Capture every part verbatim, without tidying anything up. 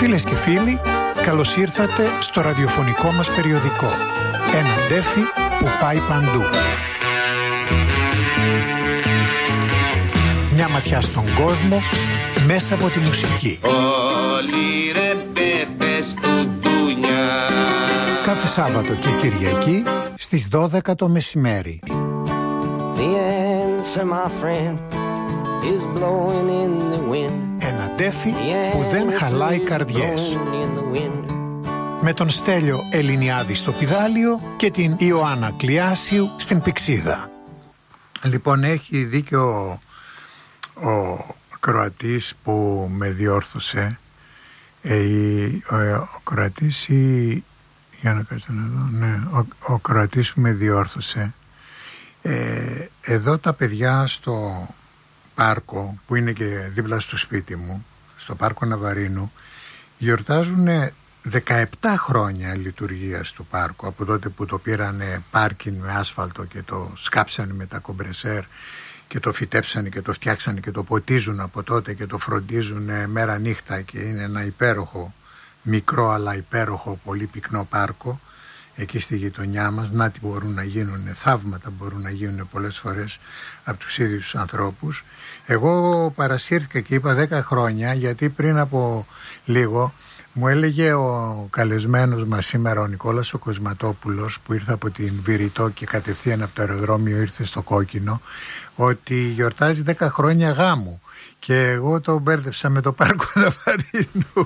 Φίλες και φίλοι, καλώς ήρθατε στο ραδιοφωνικό μας περιοδικό. Ένα ντέφι που πάει παντού. Μια ματιά στον κόσμο μέσα από τη μουσική. Όλοι ρε πέπες του ντουνιά. Κάθε Σάββατο και Κυριακή στις δώδεκα το μεσημέρι. The answer, my friend, is blowing in the wind. Ένα ντέφι που δεν χαλάει καρδιές. Με τον Στέλιο Ελληνιάδη στο πηδάλιο και την Ιωάννα Κλιάσιου στην πηξίδα. Λοιπόν, έχει δίκιο ο, ο Κροατής που με διόρθωσε. Ε, ο, ο Κροατής ή, για να κάτσω να δω, ναι, ο, ο Κροατής που με διόρθωσε. Ε, εδώ τα παιδιά στο πάρκο που είναι και δίπλα στο σπίτι μου, στο πάρκο Ναβαρίνου, γιορτάζουν δεκαεπτά χρόνια λειτουργίας του πάρκου, από τότε που το πήρανε πάρκινγκ με άσφαλτο και το σκάψανε με τα κομπρεσέρ και το φυτέψανε και το φτιάξανε και το ποτίζουν από τότε και το φροντίζουν μέρα νύχτα και είναι ένα υπέροχο, μικρό αλλά υπέροχο, πολύ πυκνό πάρκο εκεί στη γειτονιά μας. Να τι μπορούν να γίνουν, θαύματα μπορούν να γίνουν πολλές φορές από τους ίδιους τους ανθρώπους. Εγώ παρασύρθηκα και είπα δέκα χρόνια, γιατί πριν από λίγο μου έλεγε ο καλεσμένος μας σήμερα, ο Νικόλας ο Κοσματόπουλος, που ήρθε από την Βηρητό και κατευθείαν από το αεροδρόμιο ήρθε στο Κόκκινο, ότι γιορτάζει δέκα χρόνια γάμου, και εγώ το μπέρδεψα με το πάρκο Ναβαρίνου.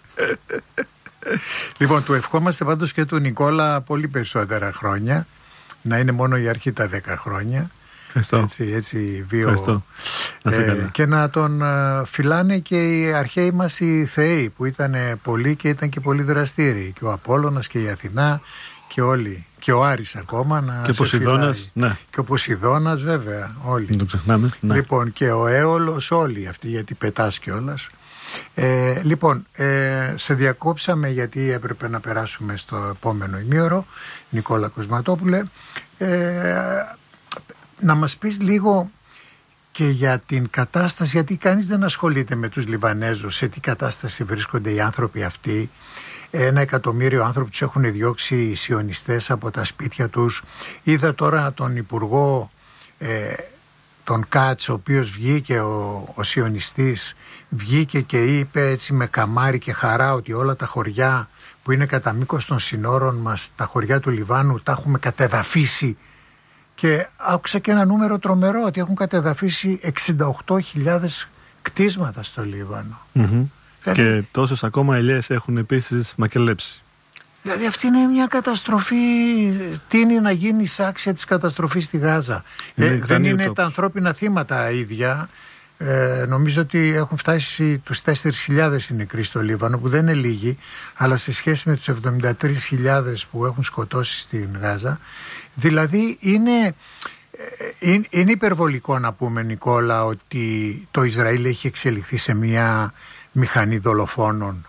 Λοιπόν, του ευχόμαστε πάντως και του Νικόλα πολύ περισσότερα χρόνια, να είναι μόνο η αρχή τα δέκα χρόνια. Ευχαριστώ. Έτσι, έτσι βίο. Να ε, και να τον ε, φυλάνε και οι αρχαίοι μας οι θεοί που ήταν πολλοί και ήταν και πολύ δραστήριοι, και ο Απόλλωνας και η Αθηνά και όλοι, και ο Άρης ακόμα να και ο Ποσειδώνας, ναι. Και ο Ποσειδώνας βέβαια, όλοι. Δεν το ξεχνάμε, ναι. Λοιπόν, και ο Έολος, όλοι αυτοί, γιατί πετάς κιόλας. Ε, λοιπόν, ε, σε διακόψαμε γιατί έπρεπε να περάσουμε στο επόμενο ημίωρο. Νικόλα Κοσματόπουλε, ε, να μας πεις λίγο και για την κατάσταση, γιατί κανείς δεν ασχολείται με τους Λιβανέζους, σε τι κατάσταση βρίσκονται οι άνθρωποι αυτοί. Ένα εκατομμύριο άνθρωποι τους έχουν διώξει οι σιωνιστές από τα σπίτια τους. Είδα τώρα τον Υπουργό ε, τον Κάτς, ο οποίος βγήκε, ο, ο σιωνιστής βγήκε και είπε έτσι με καμάρι και χαρά ότι όλα τα χωριά που είναι κατά μήκος των συνόρων μας, τα χωριά του Λιβάνου, τα έχουμε κατεδαφίσει. Και άκουσα και ένα νούμερο τρομερό, ότι έχουν κατεδαφίσει εξήντα οκτώ χιλιάδες κτίσματα στο Λίβανο. Mm-hmm. Δηλαδή, και τόσες ακόμα ελιές έχουν επίσης μακελέψει. Δηλαδή αυτή είναι μια καταστροφή, τείνει να γίνει σάξια της καταστροφής στη Γάζα. Ε, δεν είναι το... τα ανθρώπινα θύματα ίδια. Ε, νομίζω ότι έχουν φτάσει τους τέσσερις χιλιάδες οι νεκροί στο Λίβανο, που δεν είναι λίγοι, αλλά σε σχέση με τους εβδομήντα τρεις χιλιάδες που έχουν σκοτώσει στην Γάζα, δηλαδή είναι, είναι, είναι υπερβολικό να πούμε, Νικόλα, ότι το Ισραήλ έχει εξελιχθεί σε μια μηχανή δολοφόνων.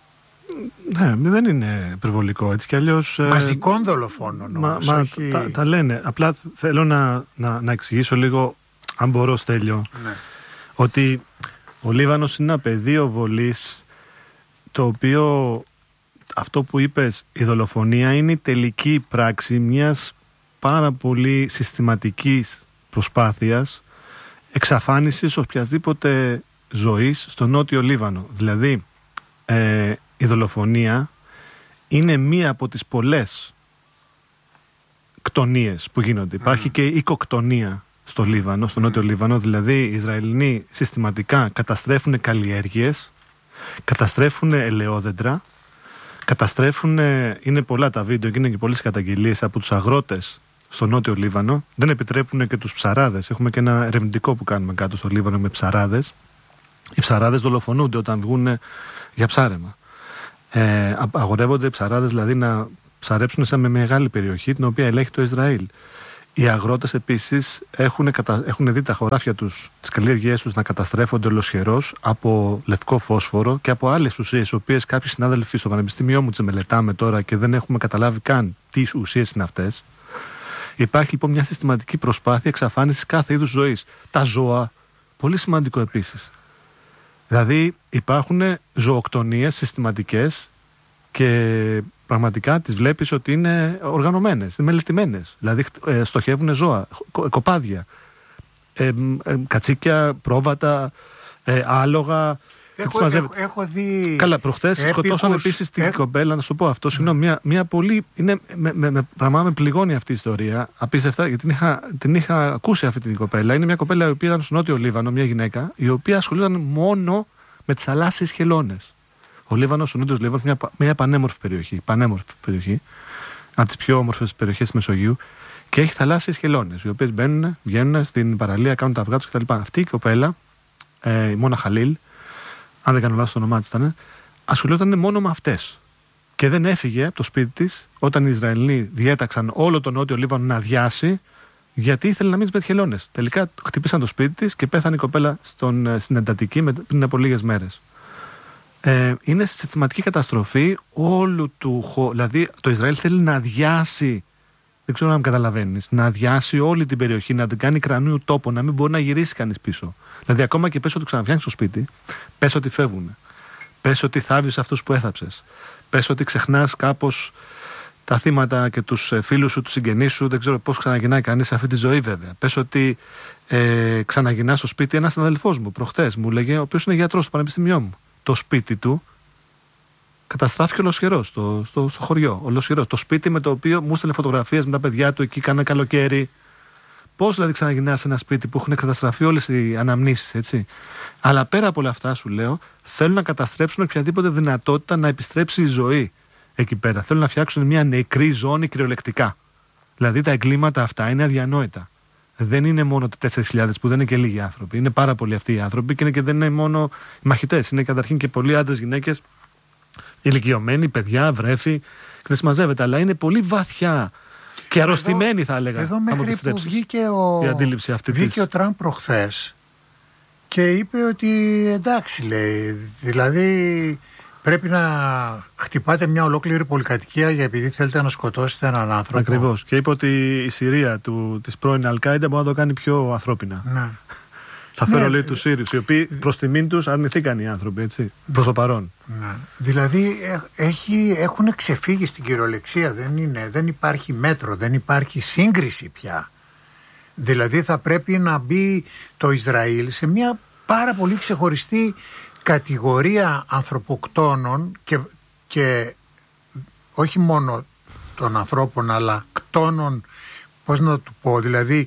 Ναι, δεν είναι υπερβολικό, έτσι κι αλλιώς. Μαζικών δολοφόνων όμως, μα, όχι... μα, τα, τα λένε. Απλά θέλω να, να, να εξηγήσω λίγο, αν μπορώ, Στέλιο, ναι, ότι ο Λίβανος είναι ένα πεδίο βολής, το οποίο, αυτό που είπες, η δολοφονία είναι η τελική πράξη μιας πάρα πολύ συστηματικής προσπάθειας εξαφάνισης οποιασδήποτε ζωής στο νότιο Λίβανο. Δηλαδή, ε, η δολοφονία είναι μία από τις πολλές κτονίες που γίνονται. Mm. Υπάρχει και οικοκτονία στο Λίβανο, στο νότιο mm. Λίβανο, δηλαδή οι Ισραηλινοί συστηματικά καταστρέφουν καλλιέργειες, καταστρέφουν ελαιόδεντρα, καταστρέφουν, είναι πολλά τα βίντεο και είναι και πολλές καταγγελίες από τους αγρότες στο νότιο Λίβανο. Δεν επιτρέπουν και τους ψαράδες. Έχουμε και ένα ερευνητικό που κάνουμε κάτω στο Λίβανο με ψαράδες. Οι ψαράδες δολοφονούνται όταν βγουν για ψάρεμα. Ε, αγορεύονται οι ψαράδες δηλαδή να ψαρέψουν σε μια μεγάλη περιοχή την οποία ελέγχει το Ισραήλ. Οι αγρότες επίσης έχουν, κατα... έχουν δει τα χωράφια τους, τις καλλιέργειές τους να καταστρέφονται ολοσχερώς από λευκό φόσφορο και από άλλες ουσίες, τις οποίες κάποιοι συνάδελφοι στο πανεπιστήμιό μου τις μελετάμε τώρα και δεν έχουμε καταλάβει καν τι ουσίες είναι αυτές. Υπάρχει λοιπόν μια συστηματική προσπάθεια εξαφάνισης κάθε είδους ζωής. Τα ζώα, πολύ σημαντικό επίσης. Δηλαδή υπάρχουν ζωοκτονίες συστηματικές και πραγματικά τις βλέπεις ότι είναι οργανωμένες, είναι μελετημένες. Δηλαδή ε, στοχεύουν ζώα, κοπάδια, ε, ε, κατσίκια, πρόβατα, ε, άλογα. Έχω, έχω, έχω δει. Καλά, προχθές έπικους... σκοτώσαν επίσης την έχω... κοπέλα, να σου πω αυτό. Συγγνώμη, μια, μια πολύ. Είναι, με, με, με, πράγμα με πληγώνει αυτή η ιστορία. Απίστευτα, γιατί την είχα, την είχα ακούσει αυτή την κοπέλα. Είναι μια κοπέλα η οποία ήταν στο Νότιο Λίβανο, μια γυναίκα, η οποία ασχολούνταν μόνο με τις θαλάσσιες χελώνες. Ο Λίβανος, ο Νότιος Λίβανος, μια, μια πανέμορφη περιοχή. Πανέμορφη περιοχή. Από τις πιο όμορφες περιοχές της Μεσογείου. Και έχει θαλάσσιες χελώνες, οι οποίες μπαίνουν, βγαίνουν στην παραλία, κάνουν τα αυγά τους κτλ. Αυτή η κοπέλα, ε, η Μόνα Χαλίλ, αν δεν κάνω λάθος το όνομά της ήταν, ασχολιόταν μόνο με αυτές. Και δεν έφυγε από το σπίτι της όταν οι Ισραηλοί διέταξαν όλο τον Νότιο Λίβανο να αδειάσει, γιατί ήθελε να μείνει με τις χελώνες. Τελικά χτυπήσαν το σπίτι της και πέθανε η κοπέλα στον, στην εντατική πριν από λίγες μέρες. Ε, είναι συστηματική καταστροφή όλου του χώρου. Δηλαδή το Ισραήλ θέλει να αδειάσει, δεν ξέρω αν με καταλαβαίνεις, να αδειάσει όλη την περιοχή, να την κάνει κρανίου τόπο, να μην μπορεί να γυρίσει κανείς πίσω. Δηλαδή, ακόμα και πες ότι ξαναφτιάχνεις το σπίτι, πες ότι φεύγουν. Πες ότι θάβεις αυτούς που έθαψες. Πες ότι ξεχνάς κάπως τα θύματα και τους φίλους σου, τους συγγενείς σου. Δεν ξέρω πώς ξαναγυρνάει κανείς σε αυτή τη ζωή, βέβαια. Πες ότι ε, ξαναγυρνάς στο σπίτι. Ένας αδελφός μου προχθές μου λέγε, ο οποίος είναι γιατρός στο πανεπιστήμιό μου. Το σπίτι του καταστράφηκε ολοσχερός στο, στο, στο χωριό. Ολοσχερός. Το σπίτι με το οποίο μου έστειλε φωτογραφίες με τα παιδιά του εκεί, κάνα καλοκαίρι. Πώς δηλαδή ξαναγυρνάς σε ένα σπίτι που έχουν καταστραφεί όλες οι αναμνήσεις, έτσι. Αλλά πέρα από όλα αυτά, σου λέω, θέλουν να καταστρέψουν οποιαδήποτε δυνατότητα να επιστρέψει η ζωή εκεί πέρα. Θέλουν να φτιάξουν μια νεκρή ζώνη κυριολεκτικά. Δηλαδή τα εγκλήματα αυτά είναι αδιανόητα. Δεν είναι μόνο τα τέσσερις χιλιάδες που δεν είναι και λίγοι άνθρωποι. Είναι πάρα πολλοί αυτοί οι άνθρωποι και, είναι και δεν είναι μόνο οι μαχητές. Είναι καταρχήν και πολλοί άντρες, γυναίκες, ηλικιωμένοι, παιδιά, βρέφη. Και δεν συμμαζεύεται, αλλά είναι πολύ βαθιά. Και αρρωστημένη, θα έλεγα. Εδώ μέχρι που βγήκε ο, η αντίληψη αυτή βγήκε της... ο Τραμπ προχθές και είπε ότι εντάξει, λέει, δηλαδή πρέπει να χτυπάτε μια ολόκληρη πολυκατοικία για επειδή θέλετε να σκοτώσετε έναν άνθρωπο. Ακριβώς. Και είπε ότι η Συρία του, της πρώην Αλ-Κάιντα μπορεί να το κάνει πιο ανθρώπινα. Ναι. Θα φέρω, ναι, λέει, τους Σύριους, οι οποίοι προς τιμήν τους αρνηθήκαν οι άνθρωποι, έτσι, προς το παρόν. Ναι. Δηλαδή έχει, έχουν ξεφύγει στην κυριολεξία, δεν, είναι, δεν υπάρχει μέτρο, δεν υπάρχει σύγκριση πια. Δηλαδή θα πρέπει να μπει το Ισραήλ σε μια πάρα πολύ ξεχωριστή κατηγορία ανθρωποκτόνων και, και όχι μόνο των ανθρώπων αλλά κτόνων, πώς να το πω, δηλαδή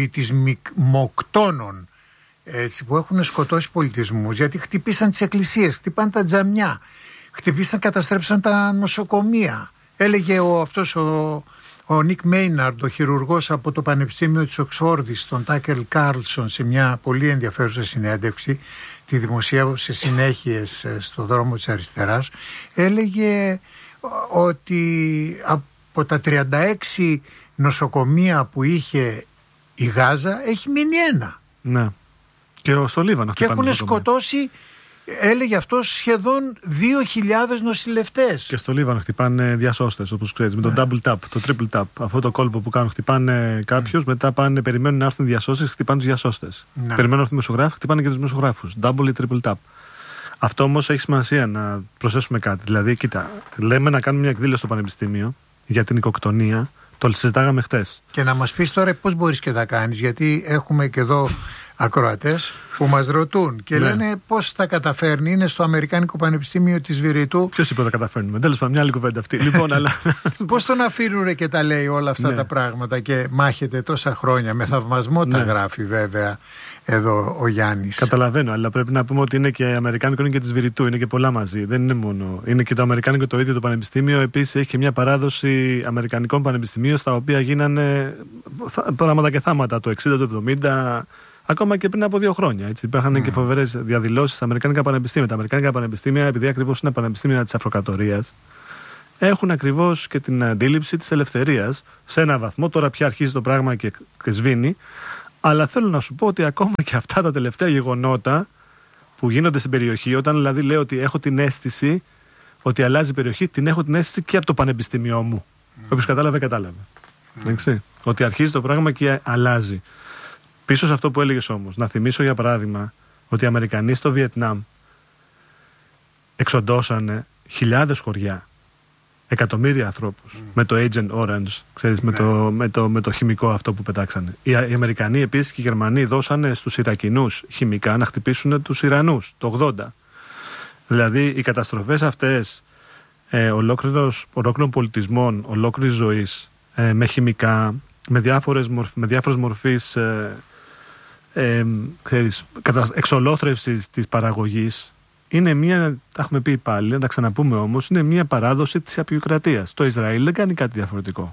πολιτισμοκτόνων, έτσι, που έχουν σκοτώσει πολιτισμούς, γιατί χτυπήσαν τις εκκλησίες, χτυπάν τα τζαμιά, χτυπήσαν, καταστρέψαν τα νοσοκομεία. Έλεγε ο, αυτός ο, ο Νίκ Μέιναρντ, ο χειρουργός από το Πανεπιστήμιο της Οξφόρδης, τον Τάκερ Κάρλσον, σε μια πολύ ενδιαφέρουσα συνέντευξη, τη δημοσίευσε συνέχειες στο δρόμο της αριστεράς, έλεγε ότι από τα τριάντα έξι νοσοκομεία που είχε η Γάζα έχει μείνει ένα. Ναι. Και στο Λίβανο. Και έχουν σκοτώσει, έλεγε αυτός, σχεδόν δύο χιλιάδες νοσηλευτές. Και στο Λίβανο χτυπάνε διασώστες, όπως ξέρεις, με το double tap, το triple tap. Αυτό το κόλπο που κάνουν, χτυπάνε κάποιους, μετά πάνε, περιμένουν να έρθουν διασώστες, χτυπάνε τους διασώστες. Ναι. Περιμένουν να έρθουν δημοσιογράφοι, χτυπάνε και τους δημοσιογράφους. Double ή triple tap. Αυτό όμως έχει σημασία να προσθέσουμε κάτι. Δηλαδή, κοίτα, λέμε να κάνουμε μια εκδήλωση στο Πανεπιστήμιο για την οικοκτονία. Το συζητάγαμε χτες. Και να μας πεις τώρα πώς μπορείς και τα κάνεις, γιατί έχουμε και εδώ ακροατές που μας ρωτούν και ναι. λένε πώς τα καταφέρνει. Είναι στο Αμερικάνικο Πανεπιστήμιο της Βηρητού. Ποιος είπε τα καταφέρνουμε? Τέλος πάντων, μια άλλη κουβέντα αυτή. Λοιπόν, αλλά... πώς τον αφήνουνε και τα λέει όλα αυτά ναι. τα πράγματα και μάχεται τόσα χρόνια. Με θαυμασμό ναι. τα γράφει βέβαια εδώ ο Γιάννης. Καταλαβαίνω, αλλά πρέπει να πούμε ότι είναι και Αμερικάνικο, είναι και της Βηρητού, είναι και πολλά μαζί. Δεν είναι μόνο. Είναι και το Αμερικάνικο το ίδιο το πανεπιστήμιο. Επίσης έχει και μια παράδοση Αμερικανικών πανεπιστημίων στα οποία γίνανε πράγματα και θάματα το εξήντα, το εβδομήντα. Ακόμα και πριν από δύο χρόνια. Έτσι. Υπήρχαν mm. και φοβερές διαδηλώσεις στα Αμερικάνικα πανεπιστήμια. Τα Αμερικάνικα πανεπιστήμια, επειδή ακριβώς είναι πανεπιστήμια της Αφροκατορίας, έχουν ακριβώς και την αντίληψη της ελευθερίας σε ένα βαθμό. Τώρα πια αρχίζει το πράγμα και, και σβήνει. Αλλά θέλω να σου πω ότι ακόμα και αυτά τα τελευταία γεγονότα που γίνονται στην περιοχή, όταν δηλαδή λέω ότι έχω την αίσθηση ότι αλλάζει η περιοχή, την έχω την αίσθηση και από το πανεπιστήμιό μου. Mm. Όποιος κατάλαβε, κατάλαβε. Mm. Ότι αρχίζει το πράγμα και αλλάζει. Πίσω σε αυτό που έλεγες όμως, να θυμίσω για παράδειγμα ότι οι Αμερικανοί στο Βιετνάμ εξοντώσανε χιλιάδες χωριά, εκατομμύρια ανθρώπους mm. με το Agent Orange, ξέρεις, με, ναι. το, με, το, με το χημικό αυτό που πετάξανε. Οι, οι Αμερικανοί επίσης και οι Γερμανοί δώσανε στους Ιρακινούς χημικά να χτυπήσουν τους Ιρανούς το ογδόντα. Δηλαδή οι καταστροφές αυτές ε, ολόκληρων πολιτισμών, ολόκληρης ζωής, ε, με χημικά, με διάφορες, μορφ, με διάφορες μορφής ε, ε, ξέρεις, εξολόθρευσης της παραγωγής, είναι μια, τα έχουμε πει πάλι, να τα ξαναπούμε όμως, είναι μια παράδοση της απεικιοκρατίας. Το Ισραήλ δεν κάνει κάτι διαφορετικό.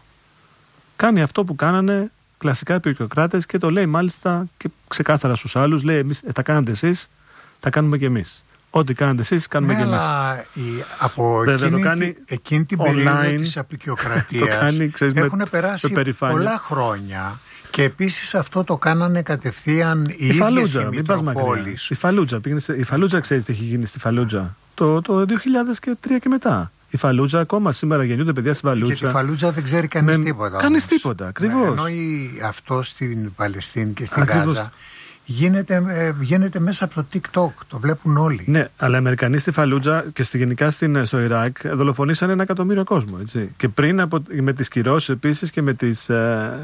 Κάνει αυτό που κάνανε κλασικά απεικιοκράτες και το λέει μάλιστα και ξεκάθαρα στους άλλους, λέει εμείς, τα κάνατε εσείς, τα κάνουμε και εμείς. Ό,τι κάνετε εσείς, κάνουμε ναι, και εμείς. Αλλά η, από Βέβαια, εκείνη, κάνει εκείνη την περίοδο της απεικιοκρατίας έχουν περάσει πολλά χρόνια. Και επίσης αυτό το κάνανε κατευθείαν οι ίδιες οι Μητροπόλεις. Η Φαλούτζα, η Φαλούτζα ξέρεις τι έχει γίνει στη Φαλούτζα το, το δύο χιλιάδες τρία και μετά. Η Φαλούτζα ακόμα σήμερα γεννιούνται παιδιά στη Φαλούτζα. Και τη Φαλούτζα δεν ξέρει κανείς με... τίποτα. Κανείς τίποτα, ακριβώς. Ναι, ενώ αυτό στην Παλαιστίνη και στην ακριβώς. Γάζα γίνεται, ε, γίνεται μέσα από το TikTok, το βλέπουν όλοι. Ναι, αλλά οι Αμερικανοί στη Φαλούτζα και στη, γενικά στην, στο Ιράκ δολοφονήσαν ένα εκατομμύριο κόσμο. Έτσι. Και πριν από, με τις κυρώσεις επίσης και με τις... Ε,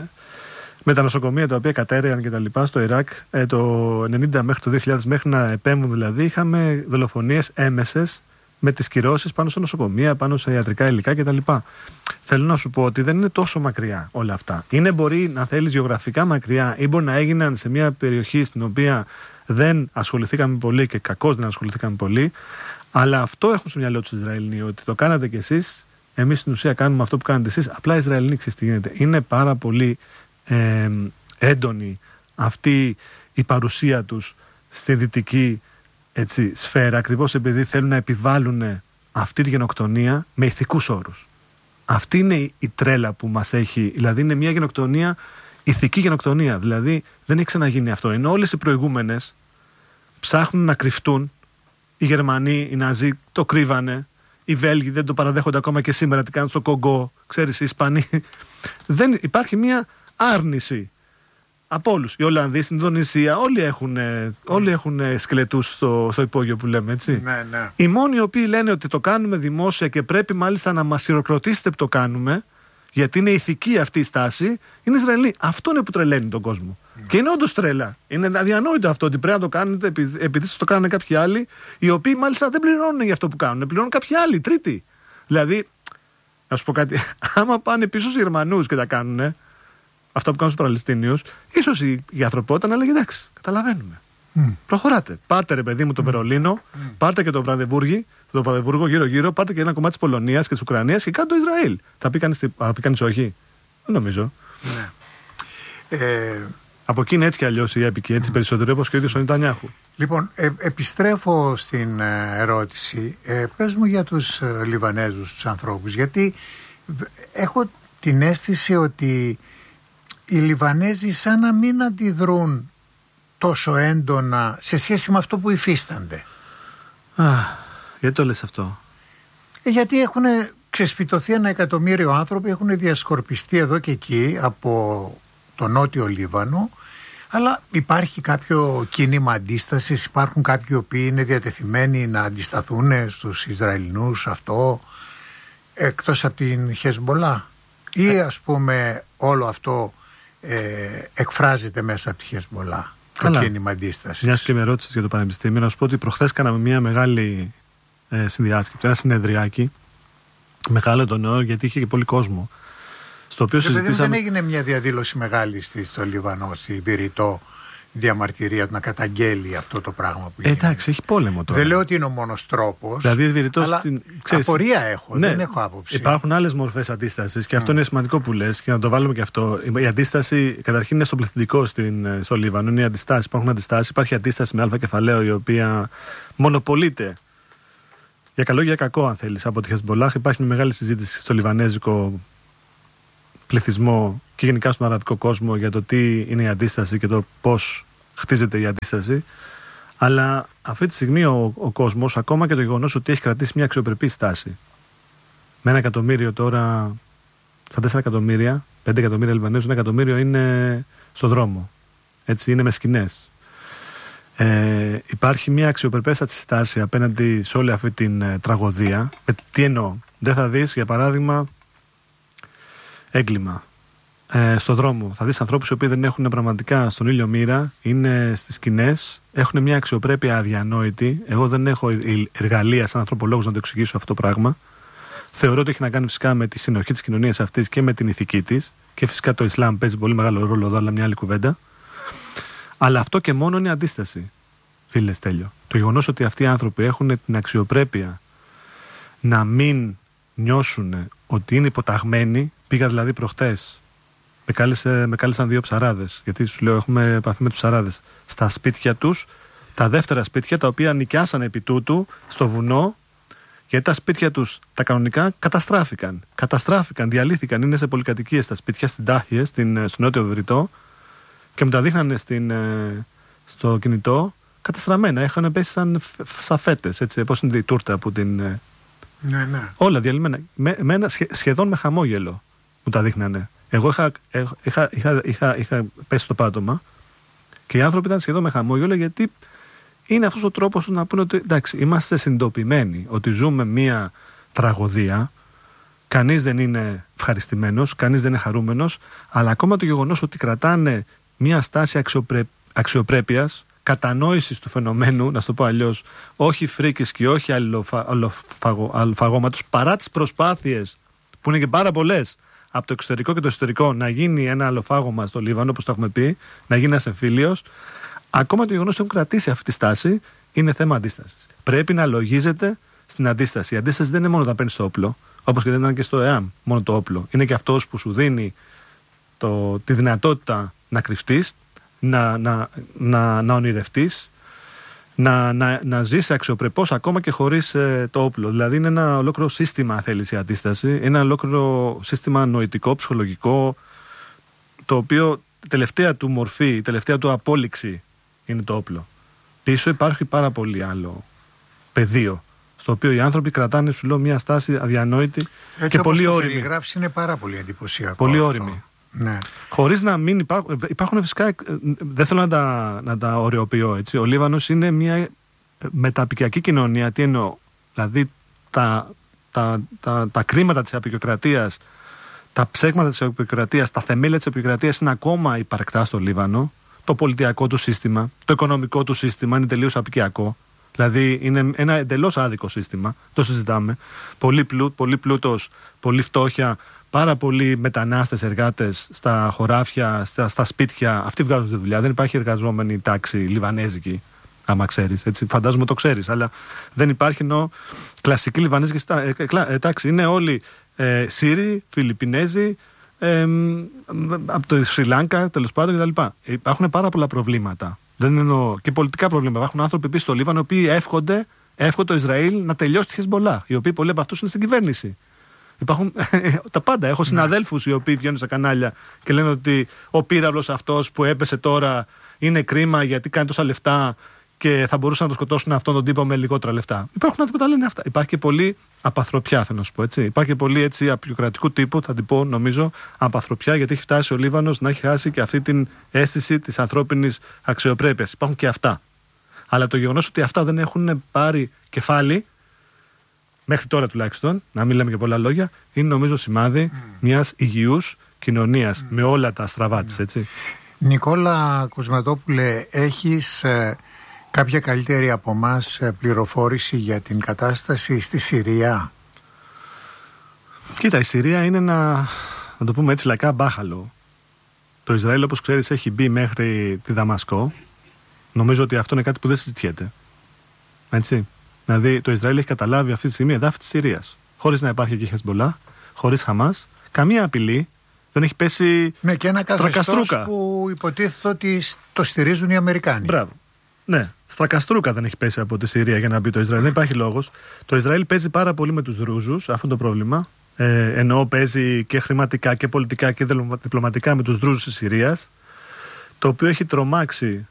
με τα νοσοκομεία τα οποία κατέρεαν και τα λοιπά στο Ιράκ ε, το ενενήντα μέχρι το δύο χιλιάδες, μέχρι να επέμβουν δηλαδή, είχαμε δολοφονίες έμεσες με τις κυρώσεις πάνω σε νοσοκομεία, πάνω σε ιατρικά υλικά κτλ. Θέλω να σου πω ότι δεν είναι τόσο μακριά όλα αυτά. Είναι μπορεί να θέλεις γεωγραφικά μακριά ή μπορεί να έγιναν σε μια περιοχή στην οποία δεν ασχοληθήκαμε πολύ και κακώς δεν ασχοληθήκαμε πολύ, αλλά αυτό έχουν στο μυαλό τους Ισραηλοί, ότι το κάνατε κι εσείς, εμείς στην ουσία κάνουμε αυτό που κάνετε εσείς, απλά οι Ισραηλοί ξέρεις τι γίνεται. Είναι πάρα πολύ Ε, έντονη αυτή η παρουσία τους στη δυτική έτσι, σφαίρα, ακριβώς επειδή θέλουν να επιβάλλουν αυτή τη γενοκτονία με ηθικούς όρους. Αυτή είναι η τρέλα που μας έχει, δηλαδή είναι μια γενοκτονία, ηθική γενοκτονία, δηλαδή δεν έχει ξαναγίνει αυτό. Ενώ όλες οι προηγούμενες ψάχνουν να κρυφτούν, οι Γερμανοί, οι Ναζί το κρύβανε, οι Βέλγοι δεν το παραδέχονται ακόμα και σήμερα, τι κάνουν στο Κογκό, ξέρεις, οι Ισπανοί. Δεν υπάρχει μια άρνηση από όλους. Οι Ολλανδοί στην Ινδονησία όλοι έχουν, όλοι έχουν σκελετούς στο, στο υπόγειο που λέμε, έτσι. Ναι, ναι. Οι μόνοι οι οποίοι λένε ότι το κάνουμε δημόσια και πρέπει μάλιστα να μας χειροκροτήσετε που το κάνουμε, γιατί είναι ηθική αυτή η στάση, είναι Ισραηλοί. Αυτό είναι που τρελαίνει τον κόσμο. Mm. Και είναι όντως τρέλα. Είναι αδιανόητο αυτό ότι πρέπει να το κάνετε επειδή, επειδή σας το κάνουν κάποιοι άλλοι, οι οποίοι μάλιστα δεν πληρώνουν για αυτό που κάνουν. Πληρώνουν κάποιοι άλλοι, τρίτοι. Δηλαδή, να σου πω κάτι, άμα πάνε πίσω στους Γερμανούς και τα κάνουν, αυτά που κάνουν στους Παλαιστίνιους, ίσως η, η ανθρωπότητα να λέγει εντάξει, καταλαβαίνουμε. Mm. Προχωράτε. Πάρτε ρε παιδί μου το mm. Βερολίνο, mm. πάρτε και το Βραδεβούργο, το Βραδεβούργο γύρω-γύρω, πάρτε και ένα κομμάτι της Πολωνίας και της Ουκρανίας και κάντε το Ισραήλ. Θα πει κανείς όχι? Δεν νομίζω. Ναι. Ε... Από εκεί είναι έτσι κι αλλιώς η έπικη, έτσι mm. περισσότερο, όπως και ο ίδιος ο Νετανιάχου. Λοιπόν, ε, επιστρέφω στην ε, ερώτηση. Ε, πες μου για τους ε, Λιβανέζους, τους ανθρώπους, γιατί έχω την αίσθηση ότι οι Λιβανέζοι σαν να μην αντιδρούν τόσο έντονα σε σχέση με αυτό που υφίστανται. Α, γιατί το λες αυτό? Ε, γιατί έχουν ξεσπιτωθεί ένα εκατομμύριο άνθρωποι, έχουν διασκορπιστεί εδώ και εκεί από το νότιο Λίβανο, αλλά υπάρχει κάποιο κίνημα αντίστασης, υπάρχουν κάποιοι οποίοι είναι διατεθειμένοι να αντισταθούν στους Ισραηλινούς αυτό, εκτός από την Χεσμολά, ή ε. ας πούμε όλο αυτό Ε, εκφράζεται μέσα από τη Χεσμολά, το κίνημα αντίστασης. Μιας και με ρώτησες για το Πανεπιστήμιο, να σου πω ότι προχθές κάναμε μια μεγάλη ε, συνδιάσκεψη, ένα συνεδριάκι μεγάλο το νέο, γιατί είχε και πολύ κόσμο, στο οποίο συζητήσαμε... Δεν έγινε μια διαδήλωση μεγάλη στο Λιβανό, στη Βηρητό, διαμαρτυρία του να καταγγέλει αυτό το πράγμα που γίνεται. Εντάξει, έχει πόλεμο τώρα. Δεν λέω ότι είναι ο μόνος τρόπος. Δηλαδή, Βηρητός, αλλά την... ξέρεις, απορία έχω, ναι, δεν έχω άποψη. Υπάρχουν άλλες μορφές αντίστασης και αυτό mm. είναι σημαντικό που λες και να το βάλουμε και αυτό. Η αντίσταση καταρχήν είναι στο πληθυντικό στην, στο Λίβανο. Είναι οι αντιστάσεις. Υπάρχουν αντιστάσεις. Υπάρχει αντίσταση με αλφα κεφαλαίο η οποία μονοπολείται. Για καλό ή για κακό, αν θέλεις, από τη Χεσμολάχ. Υπάρχει μια μεγάλη συζήτηση στο λιβανέζικο πληθυσμό και γενικά στον αραβικό κόσμο για το τι είναι η αντίσταση και το πώς χτίζεται η αντίσταση. Αλλά αυτή τη στιγμή ο, ο κόσμος, ακόμα και το γεγονός ότι έχει κρατήσει μια αξιοπρεπή στάση, με ένα εκατομμύριο τώρα, στα τέσσερα εκατομμύρια, πέντε εκατομμύρια Λιβανέζους, ένα εκατομμύριο είναι στον δρόμο. Έτσι, είναι με σκηνές. Ε, υπάρχει μια αξιοπρεπέστατη στάση απέναντι σε όλη αυτή την ε, τραγωδία. Ε, τι εννοώ? Δεν θα δεις, για παράδειγμα, έγκλημα ε, στον δρόμο. Θα δεις ανθρώπους οι οποίοι δεν έχουν πραγματικά στον ήλιο μοίρα, είναι στις σκηνές, έχουν μια αξιοπρέπεια αδιανόητη. Εγώ δεν έχω εργαλεία σαν ανθρωπολόγος να το εξηγήσω αυτό το πράγμα. Θεωρώ ότι έχει να κάνει φυσικά με τη συνοχή της κοινωνίας αυτής και με την ηθική της. Και φυσικά το Ισλάμ παίζει πολύ μεγάλο ρόλο εδώ, αλλά μια άλλη κουβέντα. Αλλά αυτό και μόνο είναι αντίσταση, φίλε Στέλιο. Το γεγονός ότι αυτοί οι άνθρωποι έχουν την αξιοπρέπεια να μην νιώσουν ότι είναι υποταγμένοι. Πήγα δηλαδή προχτές, με, κάλεσε, με κάλεσαν δύο ψαράδες, γιατί σου λέω έχουμε επαφή με τους ψαράδες, στα σπίτια τους, τα δεύτερα σπίτια τα οποία νοικιάσανε επί τούτου στο βουνό, γιατί τα σπίτια τους τα κανονικά καταστράφηκαν. Καταστράφηκαν, διαλύθηκαν, είναι σε πολυκατοικίες τα σπίτια, στην Τάχιε, στην, στο Νότιο Βηρητό, και μου τα δείχνανε στην, στο κινητό καταστραμμένα. Είχαν πέσει σαν σαφέτες, έτσι, πώς είναι η τούρτα που την... Ναι, ναι. Όλα διαλυμένα. Με, με ένα, σχεδόν με χαμόγελο μου τα δείχνανε. Εγώ είχα, είχα, είχα, είχα, είχα πέσει στο πάτωμα και οι άνθρωποι ήταν σχεδόν με χαμόγελο, γιατί είναι αυτός ο τρόπος να πούνε ότι εντάξει, είμαστε συνειδητοποιημένοι ότι ζούμε μία τραγωδία. Κανείς δεν είναι ευχαριστημένος, κανείς δεν είναι χαρούμενος, αλλά ακόμα το γεγονός ότι κρατάνε μία στάση αξιοπρέ, αξιοπρέπειας, κατανόησης του φαινομένου, να σου το πω αλλιώς, όχι φρίκης και όχι αλλοφαγώματος, παρά τις προσπάθειες που είναι και πάρα πολλές από το εξωτερικό και το εσωτερικό να γίνει ένα αλλοφάγωμα στο Λίβανο, όπως το έχουμε πει, να γίνει ένας εμφύλιος, ακόμα το γεγονός ότι έχουν κρατήσει αυτή τη στάση είναι θέμα αντίστασης. Πρέπει να λογίζεται στην αντίσταση. Η αντίσταση δεν είναι μόνο όταν παίρνεις το όπλο, όπως και δεν ήταν και στο ΕΑΜ μόνο το όπλο. Είναι και αυτός που σου δίνει το, τη δυνατότητα να κρυφτείς, να, να, να, να ονειρευτείς, να, να, να ζεις αξιοπρεπώς ακόμα και χωρίς ε, το όπλο. Δηλαδή είναι ένα ολόκληρο σύστημα, θέλεις, η αντίσταση, ένα ολόκληρο σύστημα νοητικό, ψυχολογικό, το οποίο η τελευταία του μορφή, η τελευταία του απόλυξη είναι το όπλο. Πίσω υπάρχει πάρα πολύ άλλο πεδίο, στο οποίο οι άνθρωποι κρατάνε, σου λέω, μια στάση αδιανόητη. Έτσι, και πολύ όρημη. Το περιγράφεις, είναι πάρα πολύ εντυπωσιακό. Πολύ αυτό. όρημη. Ναι. Χωρίς να μην υπάρχουν. Υπάρχουν φυσικά. Δεν θέλω να τα, να τα ωρεοποιώ, έτσι. Ο Λίβανος είναι μια μεταπικιακή κοινωνία. Τι εννοώ? Δηλαδή τα, τα, τα, τα κρίματα της απεικιοκρατίας, τα ψέγματα της απεικιοκρατίας, τα θεμέλια της απεικιοκρατίας είναι ακόμα υπαρκτά στο Λίβανο. Το πολιτιακό του σύστημα, το οικονομικό του σύστημα είναι τελείως απικιακό. Δηλαδή είναι ένα εντελώς άδικο σύστημα. Το συζητάμε. Πολύ, πλού, πολύ πλούτος, πολύ φτώχεια, πάρα πολλοί μετανάστες εργάτες στα χωράφια, στα, στα σπίτια. Αυτοί βγάζουν τη δουλειά. Δεν υπάρχει εργαζόμενη τάξη λιβανέζικη, άμα ξέρεις. Έτσι, φαντάζομαι το ξέρεις. Αλλά δεν υπάρχει ενώ κλασική λιβανέζικη τάξη. Είναι όλοι ε, Σύριοι, Φιλιππινέζοι, ε, από το Σρι Λάνκα, τέλος πάντων κτλ. Υπάρχουν πάρα πολλά προβλήματα. Δεν εννοώ, και πολιτικά προβλήματα. Υπάρχουν άνθρωποι επίσης στο Λίβανο οι οποίοι εύχονται, εύχονται το Ισραήλ να τελειώσει τη Χεσμολάχ, οι οποίοι πολλοί από αυτούς είναι στην κυβέρνηση. Υπάρχουν τα πάντα. Έχω συναδέλφους οι οποίοι βγαίνουν στα κανάλια και λένε ότι ο πύραυλος αυτός που έπεσε τώρα είναι κρίμα γιατί κάνει τόσα λεφτά και θα μπορούσαν να το σκοτώσουν αυτόν τον τύπο με λιγότερα λεφτά. Υπάρχουν άνθρωποι που τα λένε αυτά. Υπάρχει και πολύ απαθροπιά, θέλω να σου πω, έτσι. Υπάρχει και πολύ έτσι απεικιοκρατικού τύπου, θα την πω νομίζω, απαθροπιά, γιατί έχει φτάσει ο Λίβανος να έχει χάσει και αυτή την αίσθηση της ανθρώπινης αξιοπρέπειας. Υπάρχουν και αυτά. Αλλά το γεγονός ότι αυτά δεν έχουν πάρει κεφάλι, μέχρι τώρα τουλάχιστον, να μην λέμε και πολλά λόγια, είναι νομίζω σημάδι mm. μιας υγιούς κοινωνίας mm. με όλα τα στραβά της, έτσι. Νικόλα Κοσματόπουλε, έχεις ε, κάποια καλύτερη από εμάς πληροφόρηση για την κατάσταση στη Συρία? Κοίτα, η Συρία είναι ένα, να το πούμε έτσι λαϊκά, μπάχαλο. Το Ισραήλ, όπως ξέρεις, έχει μπει μέχρι τη Δαμασκό. Νομίζω ότι αυτό είναι κάτι που δεν συζητιέται. Έτσι. Δηλαδή, το Ισραήλ έχει καταλάβει αυτή τη στιγμή εδάφη της Συρίας. Χωρίς να υπάρχει εκεί Χεσμολάχ, χωρίς Χαμάς, καμία απειλή. Δεν έχει πέσει ναι, και ένα καθεστώς που υποτίθεται ότι το στηρίζουν οι Αμερικάνοι. Μπράβο. Ναι, στρακαστρούκα δεν έχει πέσει από τη Συρία για να μπει το Ισραήλ. Δεν υπάρχει λόγος. Το Ισραήλ παίζει πάρα πολύ με τους Δρούζους, αυτό το πρόβλημα. Ε, εννοώ παίζει και χρηματικά και πολιτικά και διπλωματικά με τους Δρούζους της Συρίας. Το οποίο έχει τρομάξει